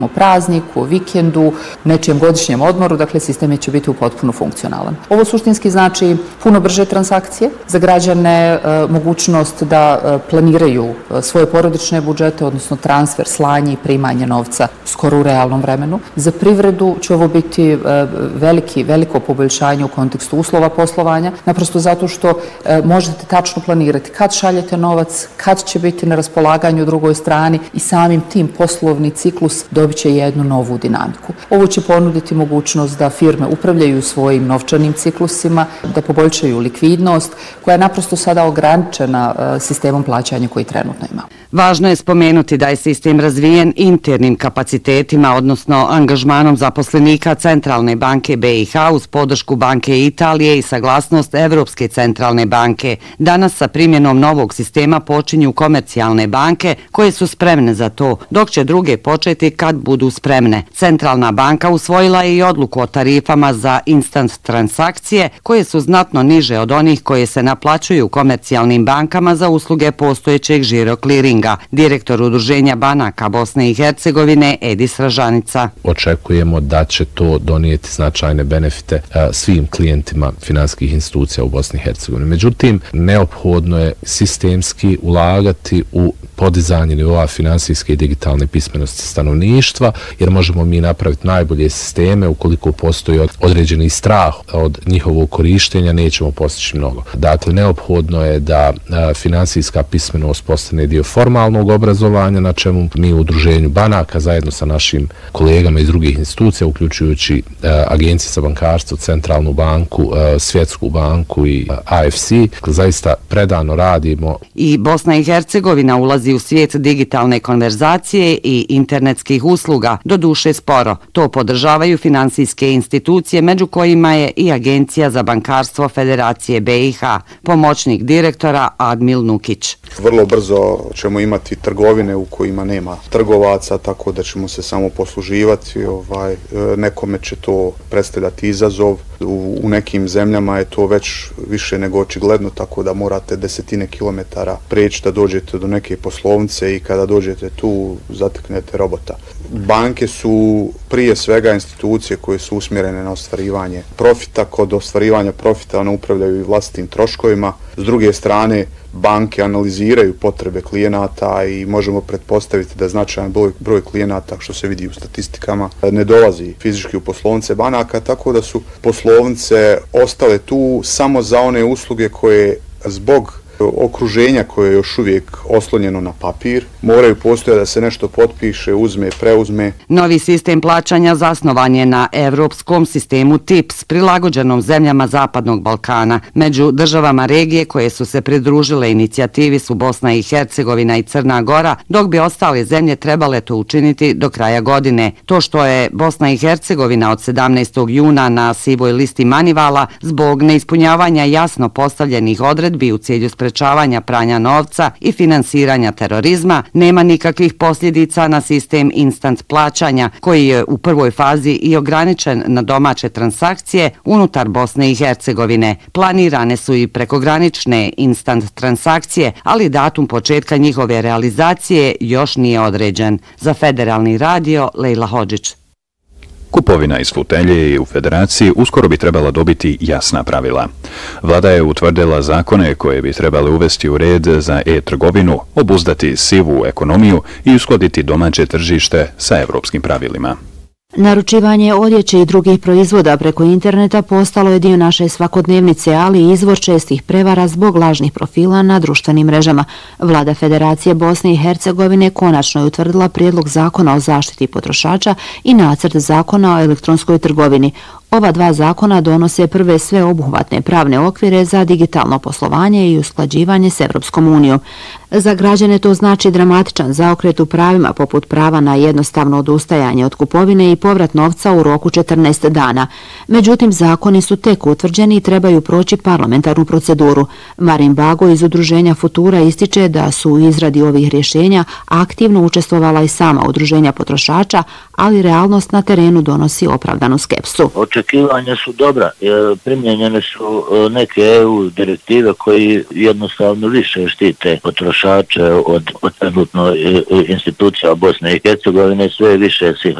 o prazniku, o vikendu, nečijem godišnjem odmoru, dakle sistem će biti u potpuno funkcionalan. Ovo suštinski znači puno brže transakcije, za građane mogućnost da planiraju svoje porodične budžete, odnosno transfer, slanje i primanje novca skoro u realnom vremenu. Za privredu će ovo biti veliko poboljšanje u kontekstu uslova poslovanja, naprosto zato što možete tačno planirati kad šaljete novac, kad će biti na raspolaganju drugoj strani i samim tim poslovni ciklus dobit će jednu novu dinamiku. Ovo će ponuditi mogućnost da firme upravljaju svojim novčanim ciklusima, da poboljšaju likvidnost koja je naprosto sada ograničena sistemom plaćanja koji trenutno ima. Važno je spomenuti da je sistem razvijen internim kapacitetima, odnosno angažmanom zaposlenika Centralne banke BiH uz podršku Banke Italije i saglasnost Evropske centralne banke. Danas sa primjenom novog sistema počinju komercijalne banke koje su spremne za to, dok će druge početi kad budu spremne. Centralna banka usvojila je i odluku o tarifama za instant transakcije koje su znatno niže od onih koje se naplaćuju komercijalnim bankama za usluge postojećeg žirokliringa. Direktor Udruženja banaka Bosne i Hercegovine Edis Ražanica. Očekujemo da će to donijeti značajne benefite svim klijentima financijskih institucija u Bosni i Hercegovini. Međutim, neophodno je sistemski ulagati u podizanje nivoa finansijske i digitalne pismenosti stanovništva, jer možemo mi napraviti najbolje sisteme ukoliko postoji određeni strah od njihovog korištenja, nećemo postići mnogo. Dakle, neophodno je da finansijska pismenost postane dio formalnog obrazovanja, na čemu mi u Udruženju banaka zajedno sa našim kolegama iz drugih institucija, uključujući Agenciju za bankarstvo, Centralnu banku, Svjetsku banku i AFC, zaista predano radimo. I Bosna i Hercegovina ulazi u svijet digitalne konverzacije i internetskih usluga, doduše sporo. To podržavaju finansijske institucije, među kojima je i Agencija za bankarstvo Federacije BiH, pomoćnik direktora Admil Nukić. Vrlo brzo ćemo imati trgovine u kojima nema trgovaca, tako da ćemo se samo posluživati. Nekome će to predstavljati izazov. U nekim zemljama je to već više nego očigledno, tako da morate desetine kilometara preći da dođete do neke poslovnice i kada dođete tu zateknete robota. Banke su prije svega institucije koje su usmjerene na ostvarivanje profita. Kod ostvarivanja profita one upravljaju i vlastitim troškovima. S druge strane, banke analiziraju potrebe klijenata i možemo pretpostaviti da značajan broj klijenata, što se vidi u statistikama, ne dolazi fizički u poslovnice banaka, tako da su poslovnice ostale tu samo za one usluge koje zbog okruženja koje je još uvijek oslonjeno na papir, moraju postojati da se nešto potpiše, uzme, preuzme. Novi sistem plaćanja zasnovan je na evropskom sistemu TIPS, prilagođenom zemljama Zapadnog Balkana. Među državama regije koje su se pridružile inicijativi su Bosna i Hercegovina i Crna Gora, dok bi ostale zemlje trebale to učiniti do kraja godine. To što je Bosna i Hercegovina od 17. juna na sivoj listi Manivala zbog neispunjavanja jasno postavljenih odredbi u cilju sprečavanja pranja novca i finansiranja terorizma, nema nikakvih posljedica na sistem instant plaćanja, koji je u prvoj fazi i ograničen na domaće transakcije unutar Bosne i Hercegovine. Planirane su i prekogranične instant transakcije, ali datum početka njihove realizacije još nije određen. Za Federalni radio, Lejla Hodžić. Kupovina iz fotelje u Federaciji uskoro bi trebala dobiti jasna pravila. Vlada je utvrdila zakone koje bi trebali uvesti u red za e-trgovinu, obuzdati sivu ekonomiju i uskladiti domaće tržište sa evropskim pravilima. Naručivanje odjeće i drugih proizvoda preko interneta postalo je dio naše svakodnevnice, ali i izvor čestih prevara zbog lažnih profila na društvenim mrežama. Vlada Federacije Bosne i Hercegovine konačno je utvrdila prijedlog zakona o zaštiti potrošača i nacrt zakona o elektronskoj trgovini. Ova dva zakona donose prve sveobuhvatne pravne okvire za digitalno poslovanje i usklađivanje s Evropskom unijom. Za građane to znači dramatičan zaokret u pravima, poput prava na jednostavno odustajanje od kupovine i povrat novca u roku 14 dana. Međutim, zakoni su tek utvrđeni i trebaju proći parlamentarnu proceduru. Marin Bago iz Udruženja Futura ističe da su u izradi ovih rješenja aktivno učestvovala i sama udruženja potrošača, ali realnost na terenu donosi opravdanu skepsu. očekivanja su dobra. Primjenjene su neke EU direktive koji jednostavno više štite potrošače od trenutno institucija Bosne i Hercegovine, sve više se